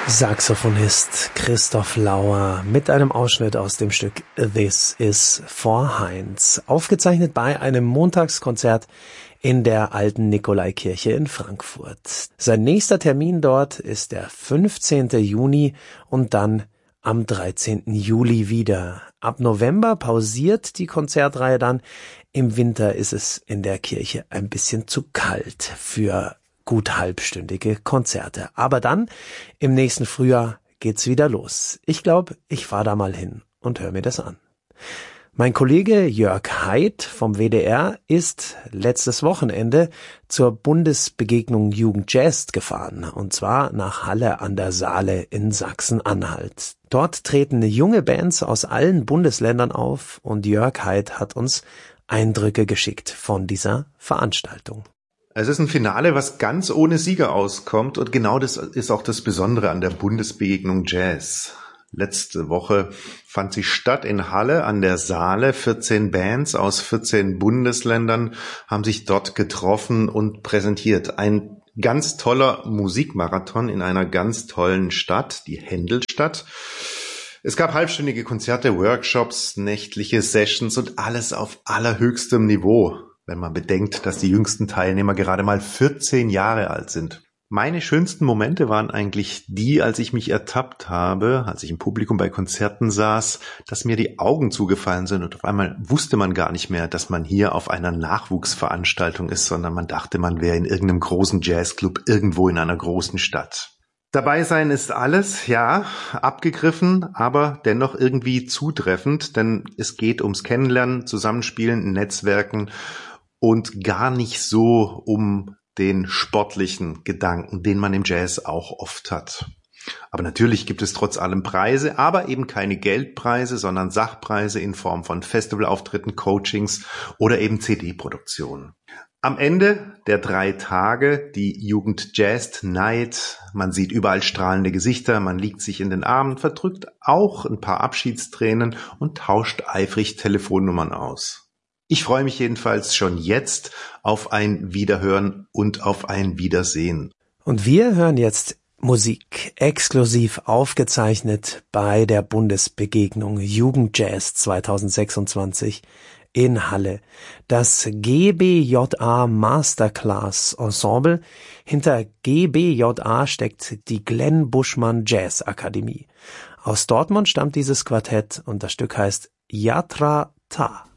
Saxophonist Christoph Lauer mit einem Ausschnitt aus dem Stück This is for Heinz, aufgezeichnet bei einem Montagskonzert in der alten Nikolaikirche in Frankfurt. Sein nächster Termin dort ist der 15. Juni und dann am 13. Juli wieder. Ab November pausiert die Konzertreihe dann. Im Winter ist es in der Kirche ein bisschen zu kalt für gut halbstündige Konzerte. Aber dann, im nächsten Frühjahr, geht's wieder los. Ich glaube, ich fahre da mal hin und höre mir das an. Mein Kollege Jörg Haidt vom WDR ist letztes Wochenende zur Bundesbegegnung Jugend Jazz gefahren, und zwar nach Halle an der Saale in Sachsen-Anhalt. Dort treten junge Bands aus allen Bundesländern auf und Jörg Haidt hat uns Eindrücke geschickt von dieser Veranstaltung. Es ist ein Finale, was ganz ohne Sieger auskommt, und genau das ist auch das Besondere an der Bundesbegegnung Jazz. Letzte Woche fand sie statt in Halle an der Saale. 14 Bands aus 14 Bundesländern haben sich dort getroffen und präsentiert. Ein ganz toller Musikmarathon in einer ganz tollen Stadt, die Händelstadt. Es gab halbstündige Konzerte, Workshops, nächtliche Sessions und alles auf allerhöchstem Niveau, wenn man bedenkt, dass die jüngsten Teilnehmer gerade mal 14 Jahre alt sind. Meine schönsten Momente waren eigentlich die, als ich mich ertappt habe, als ich im Publikum bei Konzerten saß, dass mir die Augen zugefallen sind und auf einmal wusste man gar nicht mehr, dass man hier auf einer Nachwuchsveranstaltung ist, sondern man dachte, man wäre in irgendeinem großen Jazzclub irgendwo in einer großen Stadt. Dabei sein ist alles, ja, abgegriffen, aber dennoch irgendwie zutreffend, denn es geht ums Kennenlernen, Zusammenspielen, Netzwerken und gar nicht so um den sportlichen Gedanken, den man im Jazz auch oft hat. Aber natürlich gibt es trotz allem Preise, aber eben keine Geldpreise, sondern Sachpreise in Form von Festivalauftritten, Coachings oder eben CD-Produktionen. Am Ende der 3 Tage die Jugend Jazz Night. Man sieht überall strahlende Gesichter, man liegt sich in den Armen, verdrückt auch ein paar Abschiedstränen und tauscht eifrig Telefonnummern aus. Ich freue mich jedenfalls schon jetzt auf ein Wiederhören und auf ein Wiedersehen. Und wir hören jetzt Musik exklusiv aufgezeichnet bei der Bundesbegegnung Jugend Jazz 2026 in Halle. Das GBJA Masterclass Ensemble. Hinter GBJA steckt die Glenn Buschmann Jazz Akademie. Aus Dortmund stammt dieses Quartett und das Stück heißt Yatra Ta.